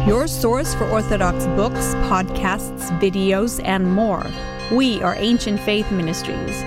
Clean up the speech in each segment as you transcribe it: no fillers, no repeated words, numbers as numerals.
your source for Orthodox books, podcasts, videos, and more. We are Ancient Faith Ministries.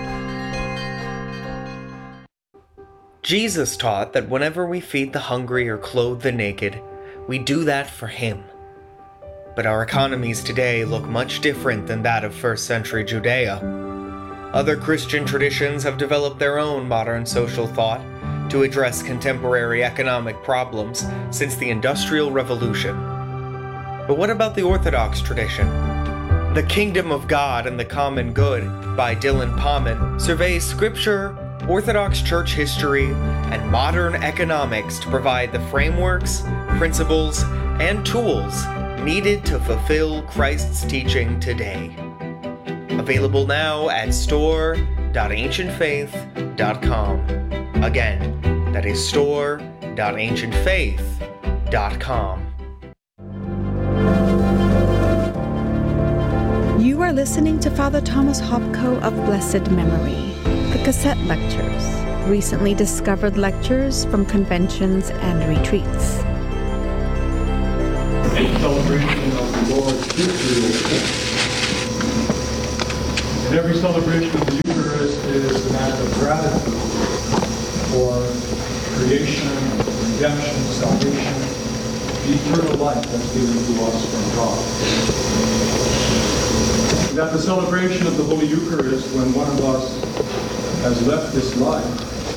Jesus taught that whenever we feed the hungry or clothe the naked, we do that for Him. But our economies today look much different than that of first century Judea. Other Christian traditions have developed their own modern social thought to address contemporary economic problems since the Industrial Revolution. But what about the Orthodox tradition? The Kingdom of God and the Common Good by Dylan Pauman surveys scripture, Orthodox church history, and modern economics to provide the frameworks, principles, and tools needed to fulfill Christ's teaching today. Available now at store.ancientfaith.com. Again, that is store.ancientfaith.com. You are listening to Father Thomas Hopko of blessed memory, the cassette lectures, recently discovered lectures from conventions and retreats. A celebration of the Lord's Eucharist. And every celebration of the Eucharist is an act of gratitude for creation, redemption, salvation, the eternal life that's given to us from God. And at the celebration of the Holy Eucharist, when one of us has left this life,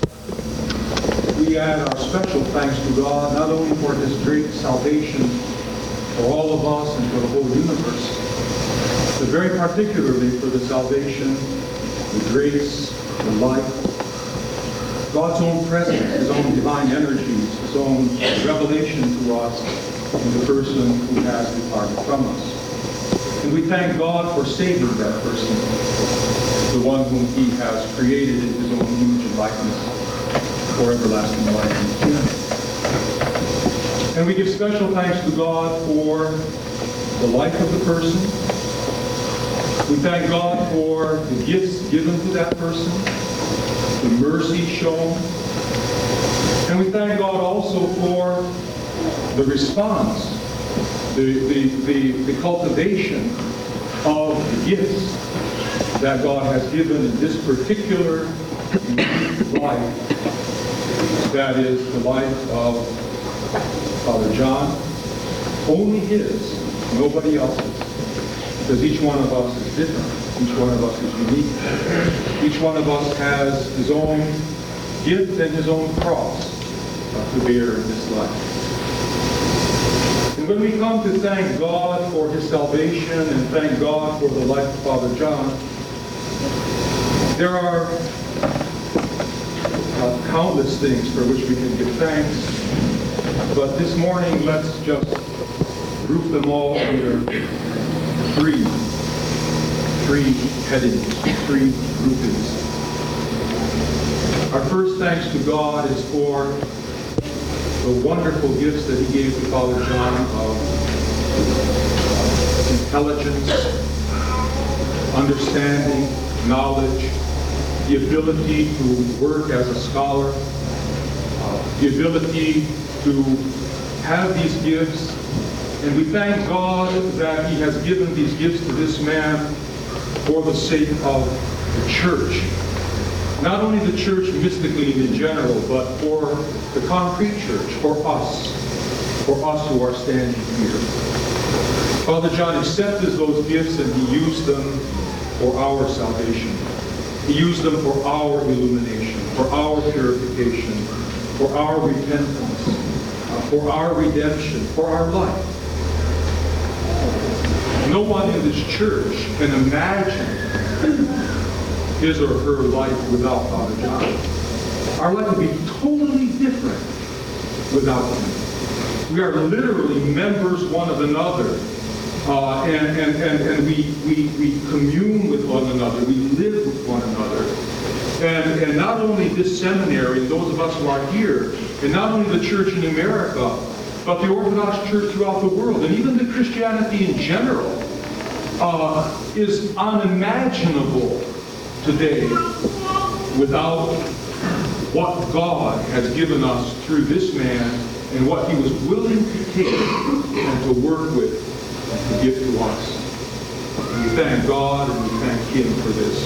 we add our special thanks to God, not only for His great salvation for all of us and for the whole universe, but very particularly for the salvation, the grace, the life, God's own presence, His own divine energies, His own revelation to us in the person who has departed from us. And we thank God for saving that person, the one whom He has created in His own image and likeness for everlasting life and eternity. And we give special thanks to God for the life of the person. We thank God for the gifts given to that person, the mercy shown. And we thank God also for the response, the cultivation of the gifts that God has given in this particular life, that is the life of Father John, only his, nobody else's, because each one of us is different, each one of us is unique, each one of us has his own gift and his own cross to bear in this life. And when we come to thank God for His salvation and thank God for the life of Father John, there are countless things for which we can give thanks. But this morning, let's just group them all under three headings, three groupings. Our first thanks to God is for the wonderful gifts that He gave to Father John of intelligence, understanding, knowledge, the ability to work as a scholar, the ability to have these gifts. And we thank God that He has given these gifts to this man for the sake of the church. Not only the church mystically in general, but for the concrete church, for us who are standing here. Father John accepted those gifts and he used them for our salvation. He used them for our illumination, for our purification, for our repentance, for our redemption, for our life. No one in this church can imagine his or her life without Father John. Our life would be totally different without him. We are literally members one of another, and we commune with one another. We live with one another. And not only this seminary, and those of us who are here, and not only the church in America, but the Orthodox Church throughout the world, and even the Christianity in general, is unimaginable today without what God has given us through this man and what he was willing to take and to work with and to give to us. And we thank God and we thank him for this.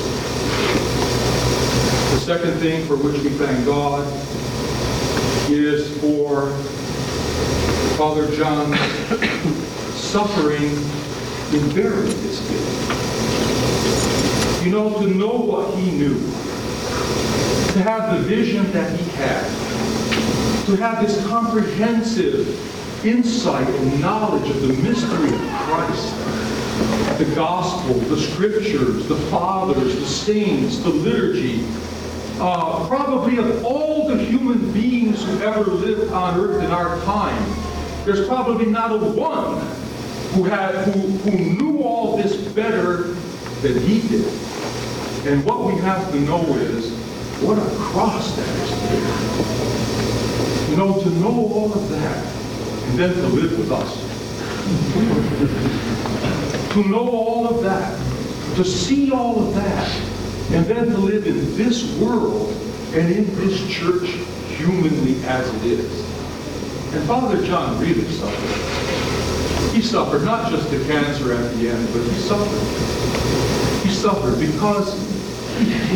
The second thing for which we thank God is for Father John suffering in bearing this gift. You know, to know what he knew, to have the vision that he had, to have this comprehensive insight and knowledge of the mystery of Christ, the gospel, the scriptures, the fathers, the saints, the liturgy, probably of all the human beings who ever lived on earth in our time, there's probably not a one who knew all this better than he did. And what we have to know is what a cross that is to bear. You know, to know all of that and then to live with us. To know all of that, to see all of that, and then to live in this world and in this church humanly as it is. And Father John really suffered. He suffered not just the cancer at the end, but he suffered. He suffered because he